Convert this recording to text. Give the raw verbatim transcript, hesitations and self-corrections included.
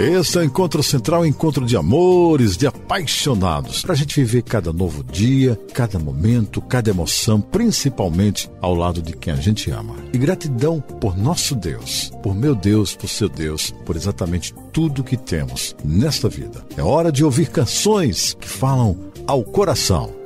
Esse é o Encontro Central, encontro de amores, de apaixonados, para a gente viver cada novo dia, cada momento, cada emoção, principalmente ao lado de quem a gente ama. E gratidão por nosso Deus, por meu Deus, por seu Deus, por exatamente tudo que temos nesta vida. É hora de ouvir canções que falam ao coração.